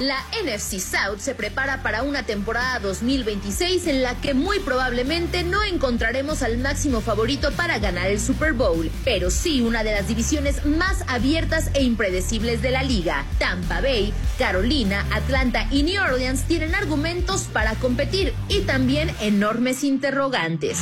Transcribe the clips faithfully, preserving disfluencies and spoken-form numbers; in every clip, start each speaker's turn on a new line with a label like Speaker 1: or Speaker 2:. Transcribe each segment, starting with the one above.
Speaker 1: La N F C South se prepara para una temporada dos mil veintiséis en la que muy probablemente no encontraremos al máximo favorito para ganar el Super Bowl, pero sí una de las divisiones más abiertas e impredecibles de la liga. Tampa Bay, Carolina, Atlanta y New Orleans tienen argumentos para competir y también enormes interrogantes.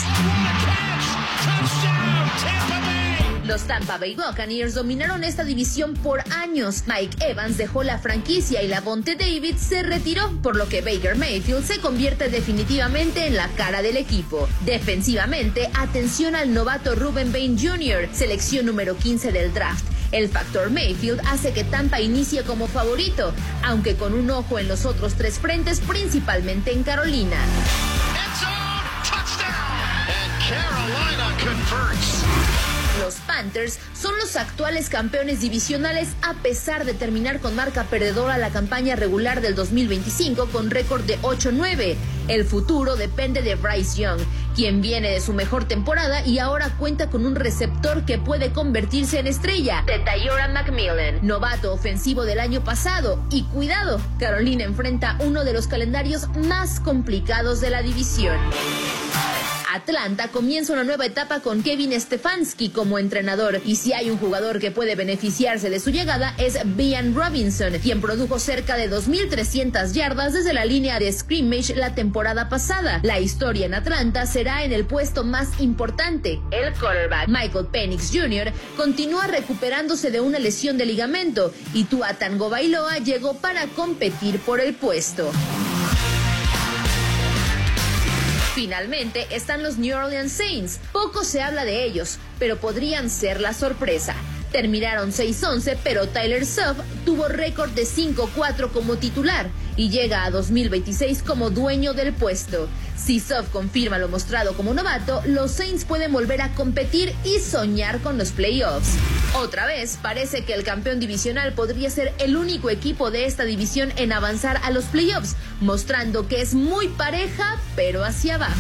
Speaker 1: Los Tampa Bay Buccaneers dominaron esta división por años. Mike Evans dejó la franquicia y Lavonte David se retiró, por lo que Baker Mayfield se convierte definitivamente en la cara del equipo. Defensivamente, atención al novato Ruben Bain junior, selección número quince del draft. El factor Mayfield hace que Tampa inicie como favorito, aunque con un ojo en los otros tres frentes, principalmente en Carolina. Los Panthers son los actuales campeones divisionales a pesar de terminar con marca perdedora la campaña regular del dos mil veinticinco con récord de ocho nueve. El futuro depende de Bryce Young, quien viene de su mejor temporada y ahora cuenta con un receptor que puede convertirse en estrella, de Tyora McMillan, novato ofensivo del año pasado. Y cuidado, Carolina enfrenta uno de los calendarios más complicados de la división. Atlanta comienza una nueva etapa con Kevin Stefanski como entrenador, y si hay un jugador que puede beneficiarse de su llegada es Bijan Robinson, quien produjo cerca de dos mil trescientas yardas desde la línea de scrimmage la temporada pasada. La historia en Atlanta será en el puesto más importante, el quarterback. Michael Penix junior continúa recuperándose de una lesión de ligamento y Tua Tagovailoa llegó para competir por el puesto. Finalmente están los New Orleans Saints. Poco se habla de ellos, pero podrían ser la sorpresa. Terminaron seis once, pero Tyler Suggs tuvo récord de cinco cuatro como titular y llega a dos mil veintiséis como dueño del puesto. Si Suggs confirma lo mostrado como novato, los Saints pueden volver a competir y soñar con los playoffs. Otra vez, parece que el campeón divisional podría ser el único equipo de esta división en avanzar a los playoffs, mostrando que es muy pareja, pero hacia abajo.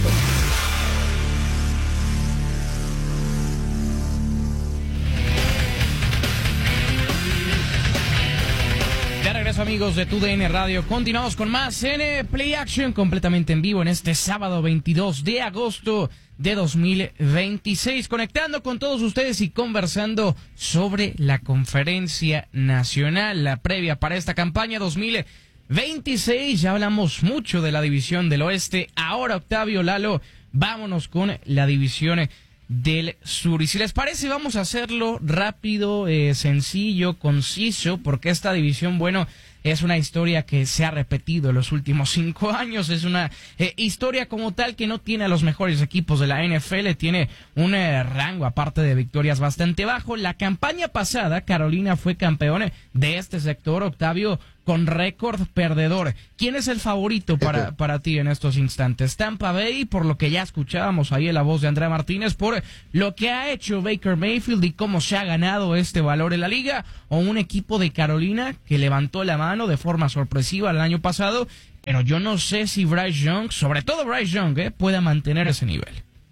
Speaker 2: De regreso, amigos de T U D N Radio, continuamos con más en Play Action, completamente en vivo en este sábado veintidós de agosto de dos mil veintiséis, conectando con todos ustedes y conversando sobre la conferencia nacional, la previa para esta campaña dos mil veintiséis. Ya hablamos mucho de la división del oeste. Ahora, Octavio, Lalo, vámonos con la división del sur. Y si les parece, vamos a hacerlo rápido, eh, sencillo, conciso, porque esta división, bueno, es una historia que se ha repetido en los últimos cinco años. Es una eh, historia como tal que no tiene a los mejores equipos de la N F L. Tiene un eh, rango, aparte de victorias, bastante bajo. La campaña pasada, Carolina fue campeón de este sector, Octavio, con récord perdedor. ¿Quién es el favorito para, para ti en estos instantes? Tampa Bay, por lo que ya escuchábamos ahí en la voz de Andrea Martínez, por lo que ha hecho Baker Mayfield y cómo se ha ganado este valor en la liga, o un equipo de Carolina que levantó la mano de forma sorpresiva el año pasado, pero yo no sé si Bryce Young, sobre todo Bryce Young, eh, pueda mantener ese nivel.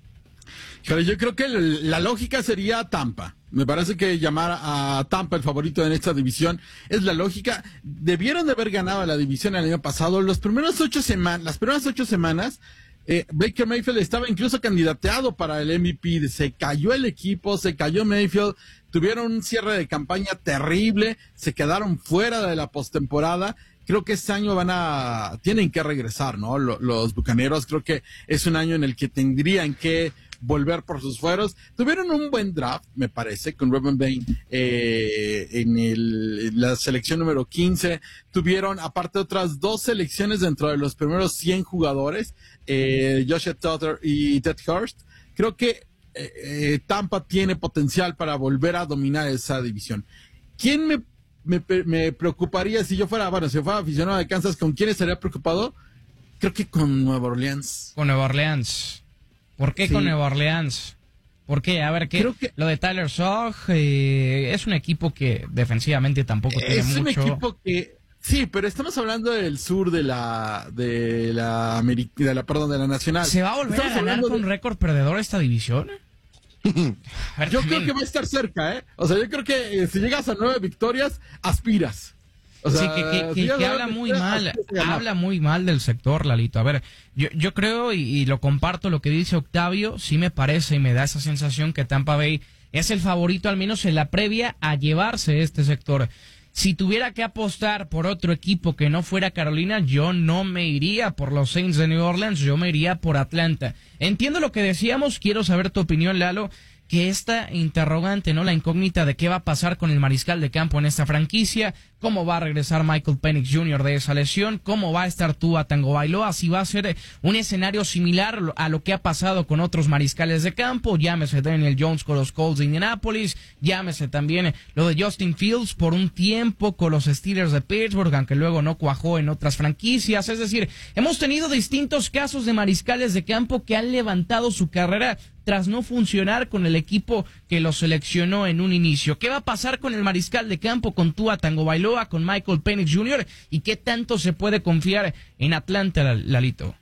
Speaker 3: Pero yo creo que la lógica sería Tampa. Me parece que llamar a Tampa el favorito en esta división es la lógica. Debieron de haber ganado la división el año pasado. Los primeros ocho semanas, las primeras ocho semanas, eh, Baker Mayfield estaba incluso candidateado para el M V P. Se cayó el equipo, se cayó Mayfield. Tuvieron un cierre de campaña terrible. Se quedaron fuera de la postemporada. Creo que este año van a, tienen que regresar, ¿no? Los, los Bucaneros, creo que es un año en el que tendrían que volver por sus fueros. Tuvieron un buen draft, me parece, con Ruben Bain eh, en, el, en la selección número quince. Tuvieron, aparte, otras dos selecciones dentro de los primeros cien jugadores, eh, Joshua Tutter y Ted Hurst. Creo que eh, eh, Tampa tiene potencial para volver a dominar esa división. ¿Quién me, me, me preocuparía si yo fuera, bueno, si yo fuera aficionado de Kansas, con quién estaría preocupado? Creo que con Nueva Orleans.
Speaker 2: Con Nueva Orleans. ¿Por qué sí. con Nueva Orleans? ¿Por qué? A ver, ¿qué? Creo que lo de Tyler Suggs eh, es un equipo que defensivamente tampoco tiene
Speaker 3: es
Speaker 2: mucho.
Speaker 3: Es un equipo que sí, pero estamos hablando del sur de la de la Ameri- de la perdón de la Nacional.
Speaker 2: ¿Se va a volver estamos a ganar con de... récord perdedor esta división?
Speaker 3: A ver, yo también creo que va a estar cerca, ¿eh? O sea, yo creo que eh, si llegas a nueve victorias, aspiras. O sea,
Speaker 2: sí, que, que, que,
Speaker 3: sí,
Speaker 2: que habla muy mal, habla muy mal del sector, Lalito. A ver, yo, yo creo y, y lo comparto lo que dice Octavio, sí me parece y me da esa sensación que Tampa Bay es el favorito, al menos en la previa, a llevarse este sector. Si tuviera que apostar por otro equipo que no fuera Carolina, yo no me iría por los Saints de New Orleans, yo me iría por Atlanta. Entiendo lo que decíamos, quiero saber tu opinión, Lalo, que esta interrogante, ¿no? La incógnita de qué va a pasar con el mariscal de campo en esta franquicia, cómo va a regresar Michael Penix junior de esa lesión, cómo va a estar Tua Tagovailoa, si va a ser un escenario similar a lo que ha pasado con otros mariscales de campo, llámese Daniel Jones con los Colts de Indianapolis, llámese también lo de Justin Fields por un tiempo con los Steelers de Pittsburgh, aunque luego no cuajó en otras franquicias. Es decir, hemos tenido distintos casos de mariscales de campo que han levantado su carrera tras no funcionar con el equipo que lo seleccionó en un inicio. ¿Qué va a pasar con el mariscal de campo, con Tua Tagovailoa, con Michael Penix junior? ¿Y qué tanto se puede confiar en Atlanta, Lalito?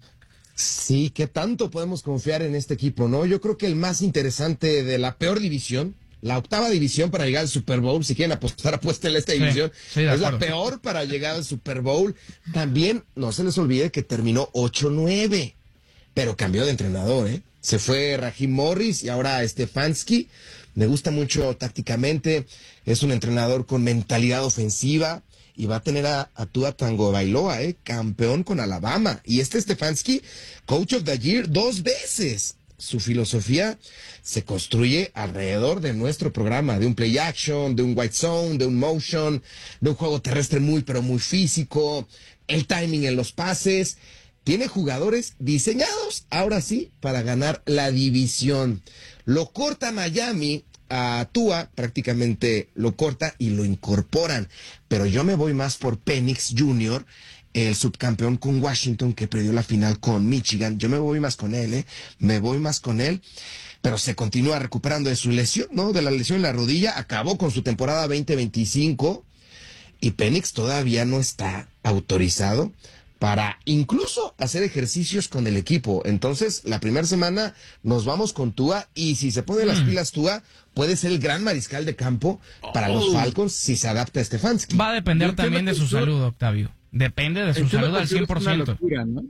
Speaker 4: Sí, ¿qué tanto podemos confiar en este equipo, no? Yo creo que el más interesante de la peor división, la octava división para llegar al Super Bowl, si quieren apostar, apuesten esta división, sí, sí, es la peor para llegar al Super Bowl. También, no se les olvide que terminó ocho nueve, pero cambió de entrenador, ¿eh? Se fue Raheem Morris y ahora Stefanski. Me gusta mucho tácticamente. Es un entrenador con mentalidad ofensiva y va a tener a, a Tua Tagovailoa, ¿eh? Campeón con Alabama. Y este Stefanski, Coach of the Year dos veces. Su filosofía se construye alrededor de nuestro programa, de un play action, de un white zone, de un motion, de un juego terrestre muy pero muy físico, el timing en los pases. Tiene jugadores diseñados, ahora sí, para ganar la división. Lo corta Miami a Tua, prácticamente lo corta y lo incorporan. Pero yo me voy más por Penix junior, el subcampeón con Washington que perdió la final con Michigan. Yo me voy más con él, ¿eh? Me voy más con él. Pero se continúa recuperando de su lesión, ¿no? De la lesión en la rodilla. Acabó con su temporada veinte veinticinco y Penix todavía no está autorizado para incluso hacer ejercicios con el equipo. Entonces, la primera semana nos vamos con Tua, y si se pone mm. las pilas Tua, puede ser el gran mariscal de campo para oh. los Falcons si se adapta a Stefanski.
Speaker 2: Va a depender también de su sur. salud, Octavio. Depende de su entiendo salud al cien por ciento.
Speaker 3: Locura, ¿no?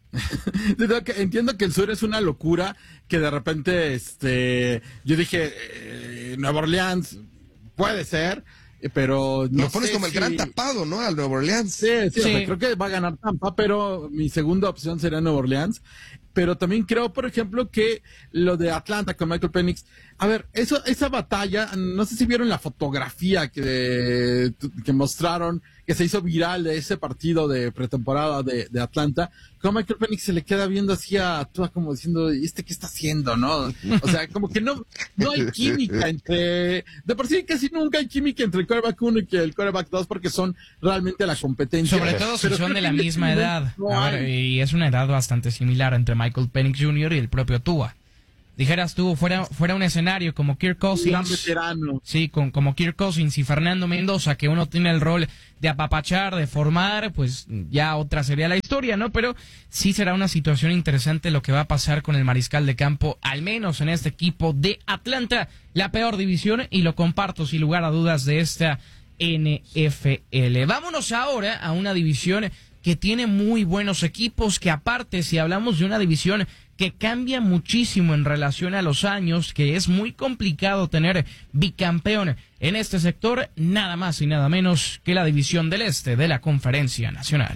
Speaker 3: Entiendo que el sur es una locura, que de repente, este, yo dije, eh, Nueva Orleans puede ser, pero no
Speaker 4: lo pones
Speaker 3: sé
Speaker 4: como
Speaker 3: si...
Speaker 4: el gran tapado, ¿no? Al Nueva Orleans.
Speaker 3: Sí, sí, sí. O sea, creo que va a ganar Tampa, pero mi segunda opción sería Nueva Orleans. Pero también creo, por ejemplo, que lo de Atlanta con Michael Penix, a ver, eso, esa batalla, no sé si vieron la fotografía que, que mostraron, que se hizo viral de ese partido de pretemporada de, de Atlanta, como Michael Penix se le queda viendo así a Tua como diciendo, ¿y este qué está haciendo, no? O sea, como que no, no hay química entre, de por sí casi nunca hay química entre el quarterback uno y el quarterback dos, porque son realmente la competencia.
Speaker 2: Sobre todo si son de la misma edad. A ver, y es una edad bastante similar entre Michael Penix junior y el propio Tua. Dijeras tú, fuera, fuera un escenario como Kirk Cousins.
Speaker 3: Veterano.
Speaker 2: Sí, con, como Kirk Cousins y Fernando Mendoza, que uno tiene el rol de apapachar, de formar, pues ya otra sería la historia, ¿no? Pero sí será una situación interesante lo que va a pasar con el mariscal de campo, al menos en este equipo de Atlanta, la peor división, y lo comparto sin lugar a dudas de esta N F L. Vámonos ahora a una división que tiene muy buenos equipos, que aparte, si hablamos de una división que cambia muchísimo en relación a los años, que es muy complicado tener bicampeón en este sector, nada más y nada menos que la división del este de la Conferencia Nacional.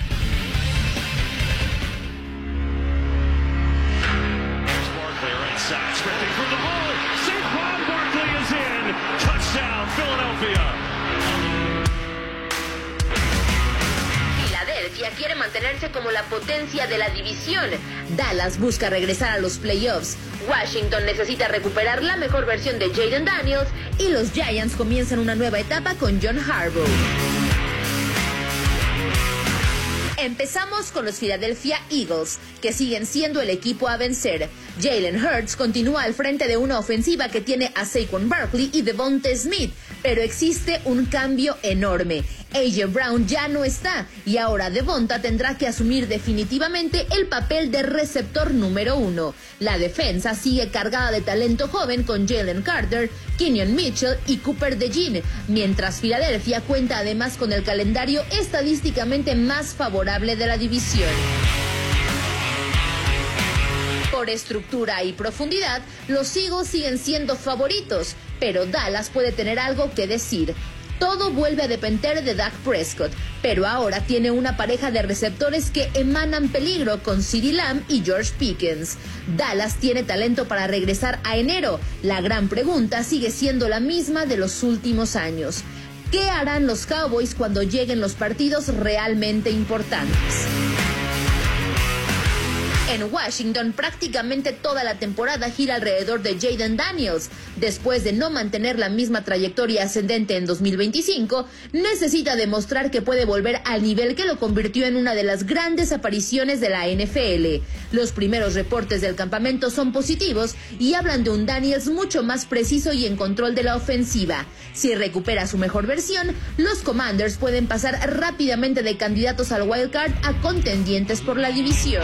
Speaker 1: Quiere mantenerse como la potencia de la división. Dallas busca regresar a los playoffs. Washington necesita recuperar la mejor versión de Jaden Daniels y los Giants comienzan una nueva etapa con John Harbaugh. Empezamos con los Philadelphia Eagles, que siguen siendo el equipo a vencer. Jalen Hurts continúa al frente de una ofensiva que tiene a Saquon Barkley y Devonta Smith, pero existe un cambio enorme. A J Brown ya no está y ahora Devonta tendrá que asumir definitivamente el papel de receptor número uno. La defensa sigue cargada de talento joven con Jalen Carter, Kenyon Mitchell y Cooper DeJean, mientras Filadelfia cuenta además con el calendario estadísticamente más favorable de la división. Por estructura y profundidad, los Eagles siguen siendo favoritos, pero Dallas puede tener algo que decir. Todo vuelve a depender de Dak Prescott, pero ahora tiene una pareja de receptores que emanan peligro con CeeDee Lamb y George Pickens. Dallas tiene talento para regresar a enero. La gran pregunta sigue siendo la misma de los últimos años. ¿Qué harán los Cowboys cuando lleguen los partidos realmente importantes? En Washington, prácticamente toda la temporada gira alrededor de Jayden Daniels. Después de no mantener la misma trayectoria ascendente en dos mil veinticinco, necesita demostrar que puede volver al nivel que lo convirtió en una de las grandes apariciones de la N F L. Los primeros reportes del campamento son positivos y hablan de un Daniels mucho más preciso y en control de la ofensiva. Si recupera su mejor versión, los Commanders pueden pasar rápidamente de candidatos al wild card a contendientes por la división.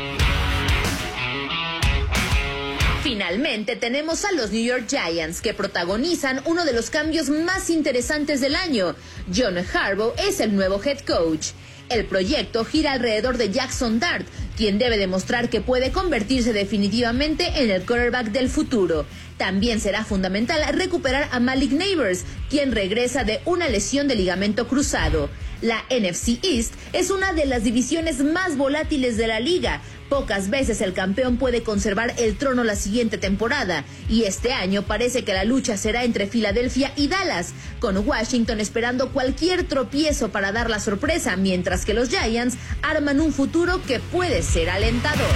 Speaker 1: Finalmente tenemos a los New York Giants, que protagonizan uno de los cambios más interesantes del año. John Harbaugh es el nuevo head coach. El proyecto gira alrededor de Jackson Dart, quien debe demostrar que puede convertirse definitivamente en el quarterback del futuro. También será fundamental recuperar a Malik Neighbors, quien regresa de una lesión de ligamento cruzado. La N F C East es una de las divisiones más volátiles de la liga. Pocas veces el campeón puede conservar el trono la siguiente temporada, y este año parece que la lucha será entre Filadelfia y Dallas, con Washington esperando cualquier tropiezo para dar la sorpresa, mientras que los Giants arman un futuro que puede ser alentador.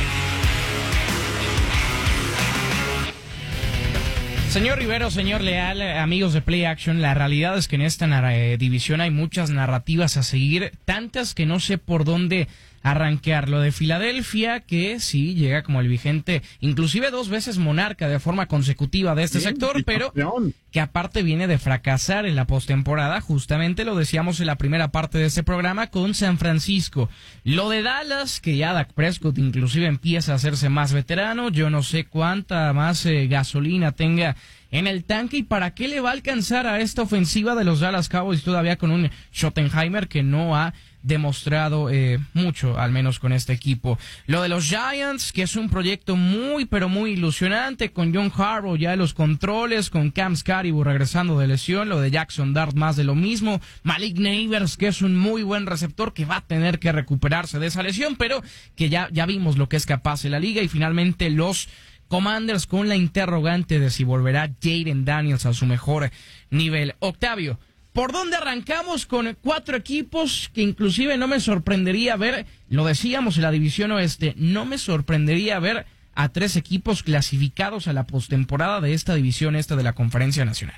Speaker 2: Señor Rivero, señor Leal, amigos de Play Action, la realidad es que en esta eh, división hay muchas narrativas a seguir, tantas que no sé por dónde arrancar. Lo de Filadelfia, que sí llega como el vigente, inclusive dos veces monarca de forma consecutiva de este Bien, sector, pero campeón. Que aparte viene de fracasar en la postemporada, justamente lo decíamos en la primera parte de este programa con San Francisco. Lo de Dallas, que ya Dak Prescott inclusive empieza a hacerse más veterano, yo no sé cuánta más eh, gasolina tenga en el tanque y para qué le va a alcanzar a esta ofensiva de los Dallas Cowboys todavía con un Schottenheimer que no ha demostrado eh, mucho, al menos con este equipo. Lo de los Giants, que es un proyecto muy, pero muy ilusionante, con John Harbaugh ya de los controles, con Cam Caribou regresando de lesión, lo de Jackson Dart más de lo mismo, Malik Neighbors, que es un muy buen receptor, que va a tener que recuperarse de esa lesión, pero que ya, ya vimos lo que es capaz de la liga, y finalmente los Commanders con la interrogante de si volverá Jayden Daniels a su mejor nivel. Octavio, ¿por dónde arrancamos con cuatro equipos que inclusive no me sorprendería ver, lo decíamos en la división oeste, no me sorprendería ver a tres equipos clasificados a la postemporada de esta división esta de la Conferencia Nacional?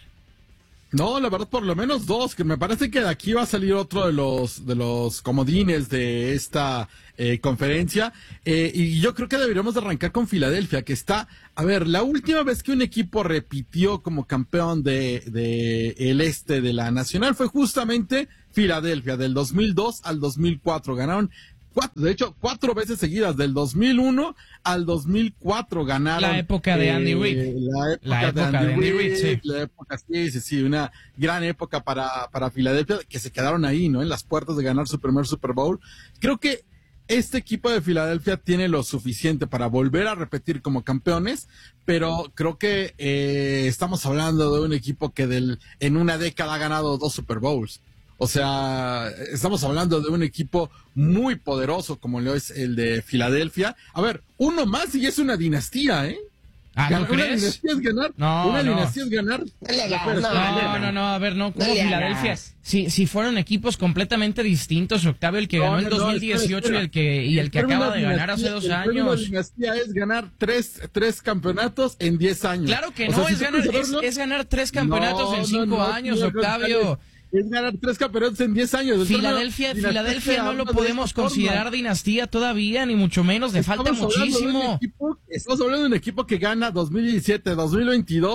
Speaker 3: No, la verdad, por lo menos dos, que me parece que de aquí va a salir otro de los de los comodines de esta eh, conferencia, eh, y yo creo que deberíamos de arrancar con Filadelfia, que está, a ver, la última vez que un equipo repitió como campeón de, de el este de la Nacional fue justamente Filadelfia, del dos mil dos al dos mil cuatro, ganaron Cuatro, de hecho, cuatro veces seguidas, del dos mil uno al dos mil cuatro ganaron.
Speaker 2: La época de Andy Reid.
Speaker 3: Eh, la época,
Speaker 2: la época de Andy, de Andy Reid, sí.
Speaker 3: La época, sí, sí, sí, una gran época para, para Filadelfia, que se quedaron ahí, ¿no? En las puertas de ganar su primer Super Bowl. Creo que este equipo de Filadelfia tiene lo suficiente para volver a repetir como campeones, pero creo que eh, estamos hablando de un equipo que del, en una década ha ganado dos Super Bowls. O sea, estamos hablando de un equipo muy poderoso como lo es el de Filadelfia. A ver, uno más y es una dinastía, ¿eh?
Speaker 2: Ah, ¿no
Speaker 3: una
Speaker 2: crees?
Speaker 3: dinastía es ganar.
Speaker 2: No,
Speaker 3: una
Speaker 2: no.
Speaker 3: dinastía es ganar.
Speaker 2: No, no, no, no, a ver, no, como no Filadelfia. Si, si fueron equipos completamente distintos, Octavio, el que no, ganó en no, dos mil dieciocho espera, espera. y el que, y el que acaba de ganar hace dos años.
Speaker 3: La dinastía es ganar tres, tres campeonatos en diez años.
Speaker 2: Claro que no, o sea, es, si ganar, es, es ganar tres campeonatos no, en cinco no, no, años, no, Octavio.
Speaker 3: Es ganar tres campeonatos en diez años.
Speaker 2: Filadelfia, Filadelfia no lo podemos considerar dinastía todavía, ni mucho menos, le falta muchísimo.
Speaker 3: Equipo, estamos hablando de un equipo que gana dos mil diecisiete, dos mil veintidós.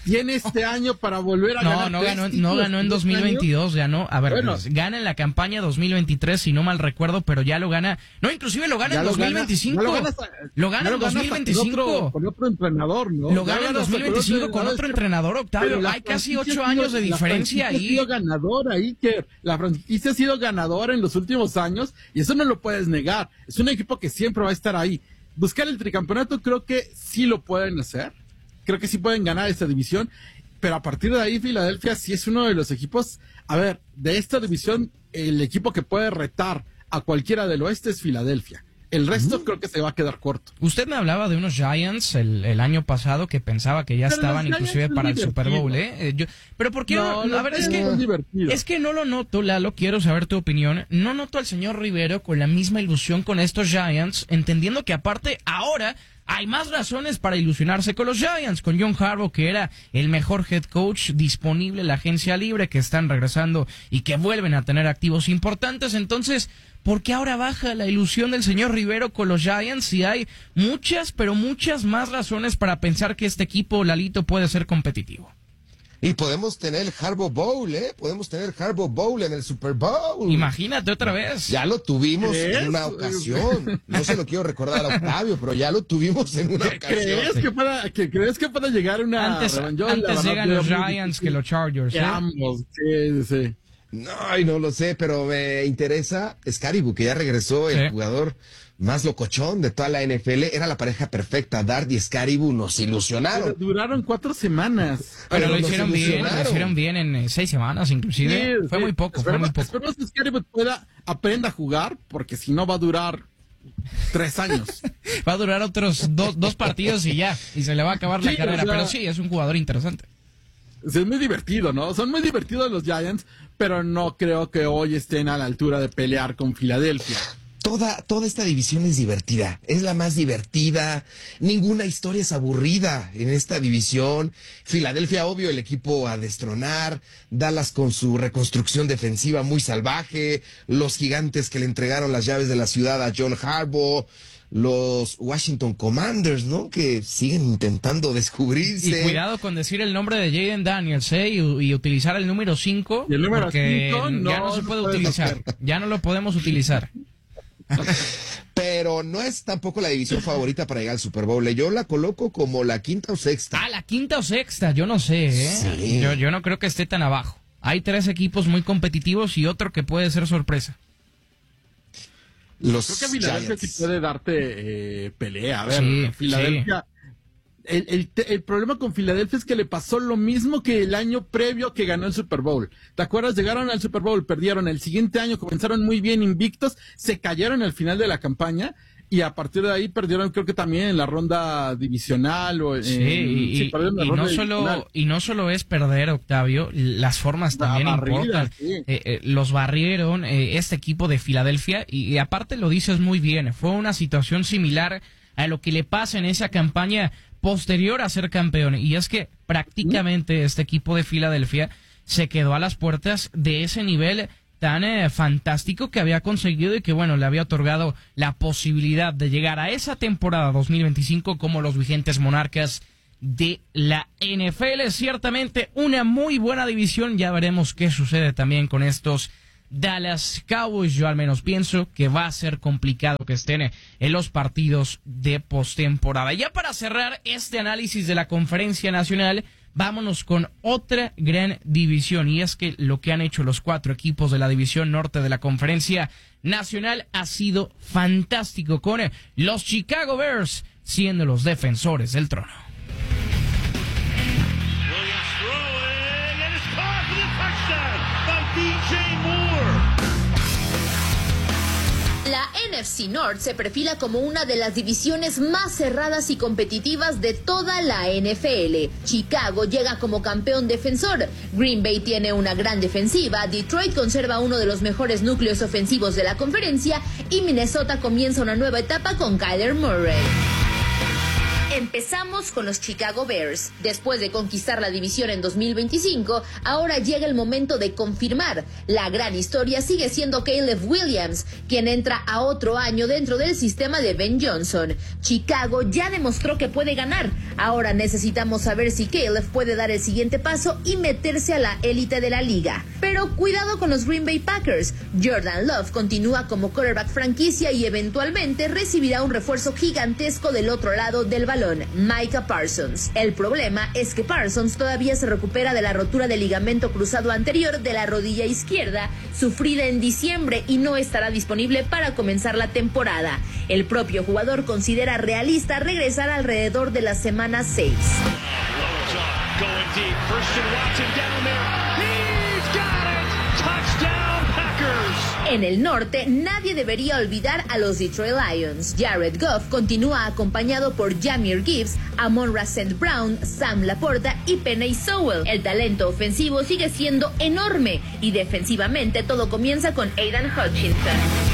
Speaker 3: tiene este año para volver a
Speaker 2: no,
Speaker 3: ganar.
Speaker 2: No, ganó, no ganó en dos mil veintidós, ganó, a ver, bueno, pues, gana en la campaña dos mil veintitrés, si no mal recuerdo, pero ya lo gana, no, inclusive lo gana en dos mil veinticinco. Lo gana,
Speaker 3: lo
Speaker 2: gana en dos mil veinticinco.
Speaker 3: Con otro, con otro entrenador, ¿no?
Speaker 2: Lo gana en dos mil veinticinco con otro entrenador, Octavio. Hay casi ocho años de diferencia ahí.
Speaker 3: Ha sido ganador ahí, que la franquicia ha sido ganadora en los últimos años, y eso no lo puedes negar. Es un equipo que siempre va a estar ahí. Buscar el tricampeonato creo que sí lo pueden hacer. Creo que sí pueden ganar esta división. Pero a partir de ahí, Filadelfia sí es uno de los equipos. A ver, de esta división, el equipo que puede retar a cualquiera del oeste es Filadelfia. El resto uh-huh. creo que se va a quedar corto.
Speaker 2: Usted me hablaba de unos Giants el, el año pasado que pensaba que ya pero estaban inclusive para el Super Bowl, ¿eh? Yo, pero ¿por qué no? no a ver, es que, es que no lo noto, Lalo, quiero saber tu opinión. No noto al señor Rivero con la misma ilusión con estos Giants, entendiendo que aparte ahora hay más razones para ilusionarse con los Giants, con John Harbaugh, que era el mejor head coach disponible en la agencia libre, que están regresando y que vuelven a tener activos importantes. Entonces, ¿por qué ahora baja la ilusión del señor Rivero con los Giants si hay muchas, pero muchas más razones para pensar que este equipo, Lalito, puede ser competitivo?
Speaker 4: Y podemos tener el Harbaugh Bowl, ¿eh? Podemos tener Harbaugh Bowl en el Super Bowl.
Speaker 2: Imagínate otra vez.
Speaker 4: Ya lo tuvimos ¿Crees? en una ocasión. No se lo quiero recordar a Octavio, pero ya lo tuvimos en una ocasión.
Speaker 3: ¿Crees que pueda, que, ¿crees que pueda llegar una...
Speaker 2: Antes, antes llegan los Giants que los Chargers, ¿eh?
Speaker 3: Ambos, sí, sí.
Speaker 4: No, no lo sé, pero me interesa Scaribu, que ya regresó, el sí. jugador más locochón de toda la N F L. Era la pareja perfecta. Dart y Scaribu nos ilusionaron.
Speaker 3: Pero duraron cuatro semanas.
Speaker 2: Pero, pero lo hicieron bien, lo hicieron bien en eh, seis semanas inclusive. Sí, fue sí. muy poco,
Speaker 3: esperemos,
Speaker 2: fue muy poco.
Speaker 3: Esperemos que Scaribu pueda, aprenda a jugar, porque si no va a durar tres años.
Speaker 2: Va a durar otros dos, dos partidos y ya, y se le va a acabar sí, la carrera. O sea, pero sí, es un jugador interesante.
Speaker 3: Es muy divertido, ¿no? Son muy divertidos los Giants, pero no creo que hoy estén a la altura de pelear con Filadelfia.
Speaker 4: Toda, toda esta división es divertida, es la más divertida, ninguna historia es aburrida en esta división. Filadelfia, obvio, el equipo a destronar, Dallas con su reconstrucción defensiva muy salvaje, los Gigantes que le entregaron las llaves de la ciudad a John Harbaugh, los Washington Commanders, ¿no? Que siguen intentando descubrirse.
Speaker 2: Y cuidado con decir el nombre de Jaden Daniels, ¿eh? Y, y utilizar el número cinco,
Speaker 3: ¿Y el número
Speaker 2: porque
Speaker 3: cinco? No,
Speaker 2: ya no se puede utilizar, hacer. ya no lo podemos utilizar.
Speaker 4: Pero no es tampoco la división favorita para llegar al Super Bowl. Yo la coloco como la quinta o sexta.
Speaker 2: Ah, la quinta o sexta, yo no sé, ¿eh? Sí. Yo, yo no creo que esté tan abajo. Hay tres equipos muy competitivos y otro que puede ser sorpresa.
Speaker 3: Los creo que Filadelfia Giants. sí puede darte eh, pelea. A ver, sí, Filadelfia... Sí. El, el, el problema con Filadelfia es que le pasó lo mismo que el año previo que ganó el Super Bowl. ¿Te acuerdas? Llegaron al Super Bowl, perdieron. El siguiente año comenzaron muy bien invictos, se cayeron al final de la campaña y a partir de ahí perdieron, creo que también en la ronda divisional. O,
Speaker 2: sí,
Speaker 3: en,
Speaker 2: y,
Speaker 3: sí,
Speaker 2: y, y, no solo, y no solo es perder, Octavio, las formas también barrida, importan. Sí. Eh, eh, los barrieron eh, este equipo de Filadelfia y, y aparte lo dices muy bien, fue una situación similar a lo que le pasa en esa campaña posterior a ser campeón, y es que prácticamente este equipo de Filadelfia se quedó a las puertas de ese nivel tan eh, fantástico que había conseguido y que, bueno, le había otorgado la posibilidad de llegar a esa temporada dos mil veinticinco como los vigentes monarcas de la N F L. Ciertamente una muy buena división, ya veremos qué sucede también con estos Dallas Cowboys. Yo al menos pienso que va a ser complicado que estén en los partidos de postemporada. Ya para cerrar este análisis de la Conferencia Nacional, vámonos con otra gran división, y es que lo que han hecho los cuatro equipos de la división norte de la Conferencia Nacional ha sido fantástico, con los Chicago Bears siendo los defensores del trono.
Speaker 1: La N F C North se perfila como una de las divisiones más cerradas y competitivas de toda la N F L. Chicago llega como campeón defensor, Green Bay tiene una gran defensiva, Detroit conserva uno de los mejores núcleos ofensivos de la conferencia y Minnesota comienza una nueva etapa con Kyler Murray. Empezamos con los Chicago Bears. Después de conquistar la división en dos mil veinticinco, ahora llega el momento de confirmar. La gran historia sigue siendo Caleb Williams, quien entra a otro año dentro del sistema de Ben Johnson. Chicago ya demostró que puede ganar. Ahora necesitamos saber si Caleb puede dar el siguiente paso y meterse a la élite de la liga. Pero cuidado con los Green Bay Packers. Jordan Love continúa como quarterback franquicia y eventualmente recibirá un refuerzo gigantesco del otro lado del balón, Micah Parsons. El problema es que Parsons todavía se recupera de la rotura del ligamento cruzado anterior de la rodilla izquierda, sufrida en diciembre, y no estará disponible para comenzar la temporada. El propio jugador considera realista regresar alrededor de la semana seis. En el norte, nadie debería olvidar a los Detroit Lions. Jared Goff continúa acompañado por Jahmyr Gibbs, Amon-Ra Saint Brown, Sam Laporta y Penei Sewell. El talento ofensivo sigue siendo enorme y defensivamente todo comienza con Aidan Hutchinson.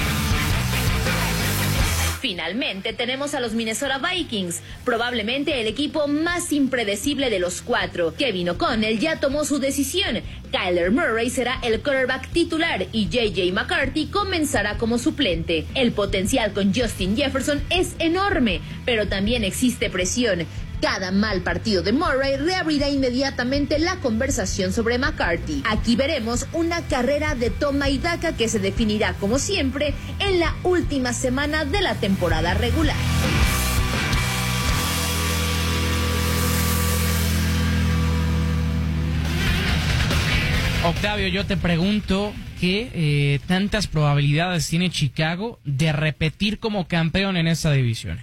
Speaker 1: Finalmente tenemos a los Minnesota Vikings, probablemente el equipo más impredecible de los cuatro. Kevin O'Connell ya tomó su decisión. Kyler Murray será el quarterback titular y J J McCarthy comenzará como suplente. El potencial con Justin Jefferson es enorme, pero también existe presión. Cada mal partido de Murray reabrirá inmediatamente la conversación sobre McCarthy. Aquí veremos una carrera de toma y daca que se definirá, como siempre, en la última semana de la temporada regular.
Speaker 2: Octavio, yo te pregunto qué eh, tantas probabilidades tiene Chicago de repetir como campeón en esta división.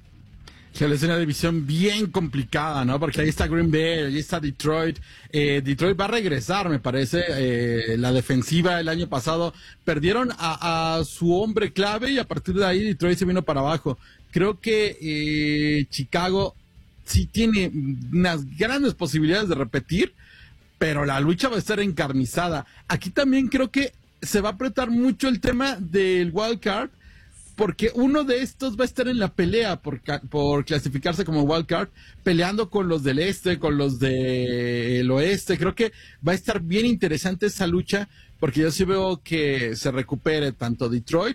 Speaker 3: Se le hace una división bien complicada, ¿no? Porque ahí está Green Bay, ahí está Detroit. Eh, Detroit va a regresar, me parece. Eh, la defensiva el año pasado perdieron a, a su hombre clave y a partir de ahí Detroit se vino para abajo. Creo que eh, Chicago sí tiene unas grandes posibilidades de repetir, pero la lucha va a estar encarnizada. Aquí también creo que se va a apretar mucho el tema del wild card, porque uno de estos va a estar en la pelea por, por clasificarse como wild card, peleando con los del este, con los del oeste. Creo que va a estar bien interesante esa lucha, porque yo sí veo que se recupere tanto Detroit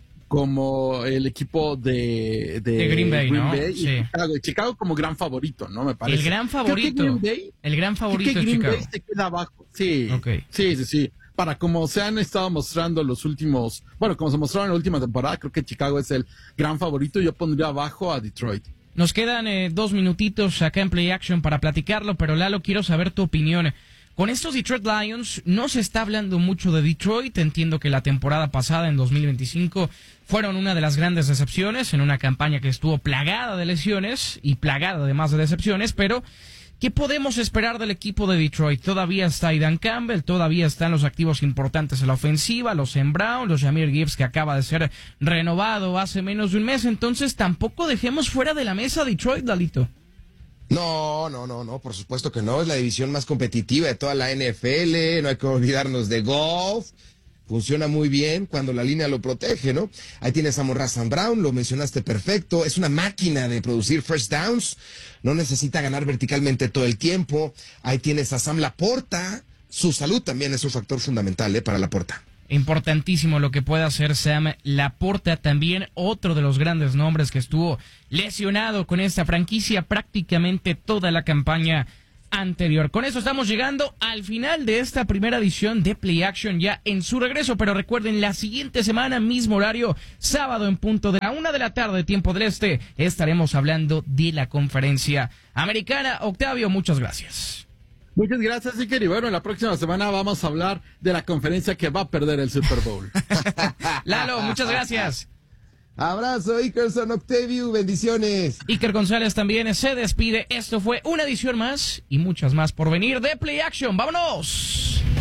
Speaker 3: como el equipo de, de,
Speaker 2: de Green Bay,
Speaker 3: Green
Speaker 2: ¿no?
Speaker 3: Bay
Speaker 2: Sí.
Speaker 3: y Chicago. Chicago como gran favorito, ¿no? Me parece.
Speaker 2: El gran favorito.
Speaker 3: Green Bay,
Speaker 2: el gran favorito
Speaker 3: creo que Green
Speaker 2: Chicago.
Speaker 3: Bay se queda abajo. Sí,
Speaker 2: Okay.
Speaker 3: sí, sí, sí. Para como se han estado mostrando los últimos, bueno, como se mostraron en la última temporada, creo que Chicago es el gran favorito. Yo pondría abajo a Detroit.
Speaker 2: Nos quedan eh, dos minutitos acá en Play Action para platicarlo, pero Lalo, quiero saber tu opinión. Con estos Detroit Lions no se está hablando mucho de Detroit. Entiendo que la temporada pasada, en dos mil veinticinco, fueron una de las grandes decepciones en una campaña que estuvo plagada de lesiones y plagada además de decepciones, pero ¿qué podemos esperar del equipo de Detroit? Todavía está Aidan Campbell, todavía están los activos importantes en la ofensiva, los Sam Brown, los Jahmyr Gibbs, que acaba de ser renovado hace menos de un mes. Entonces tampoco dejemos fuera de la mesa a Detroit, Lalito.
Speaker 4: No, no, no, no, por supuesto que no. Es la división más competitiva de toda la N F L. No hay que olvidarnos de Goff. Funciona muy bien cuando la línea lo protege, ¿no? Ahí tienes a Amon-Ra Saint Brown, lo mencionaste perfecto. Es una máquina de producir first downs. No necesita ganar verticalmente todo el tiempo. Ahí tienes a Sam Laporta. Su salud también es un factor fundamental, ¿eh? Para Laporta.
Speaker 2: Importantísimo lo que puede hacer Sam Laporta, también otro de los grandes nombres que estuvo lesionado con esta franquicia prácticamente toda la campaña anterior. Con eso estamos llegando al final de esta primera edición de Play Action, ya en su regreso, pero recuerden, la siguiente semana, mismo horario, sábado en punto de la una de la tarde, tiempo del este, estaremos hablando de la conferencia americana. Octavio, muchas gracias.
Speaker 3: Muchas gracias, Iker. Y bueno, la próxima semana vamos a hablar de la conferencia que va a perder el Super Bowl.
Speaker 2: Lalo, muchas gracias.
Speaker 4: Abrazo, Ikerson, Octavio, bendiciones.
Speaker 2: Iker González también se despide. Esto fue una edición más y muchas más por venir de Play Action. ¡Vámonos!